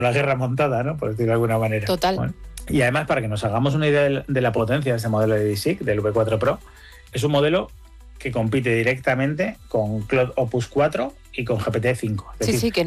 la guerra montada, ¿no? Por decirlo de alguna manera. Total. Bueno, y además, para que nos hagamos una idea de la potencia de este modelo de DeepSeek, del V4 Pro, es un modelo que compite directamente con Claude Opus 4 y con GPT-5. Sí, sí, que